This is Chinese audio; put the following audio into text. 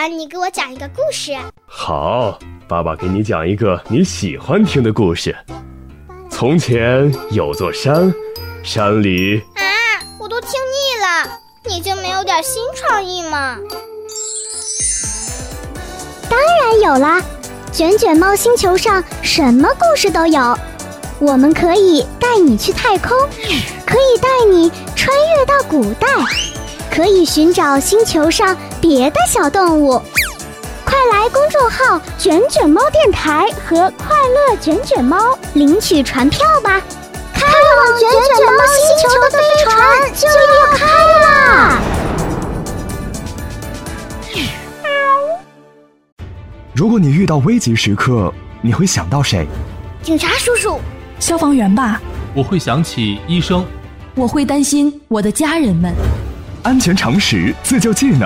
爸，你给我讲一个故事。 好，爸爸给你讲一个你喜欢听的故事。从前有座山，山里…… 我都听腻了，你就没有点新创意吗？ 当然有啦，卷卷猫星球上什么故事都有。我们可以带你去太空，可以带你穿越到古代，可以寻找星球上别的小动物。快来公众号卷卷猫电台和快乐卷卷猫领取船票吧，开往卷卷猫星球的飞船就要开啦！ 如果你遇到危急时刻，你会想到谁？ 警察叔叔， 消防员吧。 我会想起医生。 我会担心我的家人们。 安全常识，自救技能。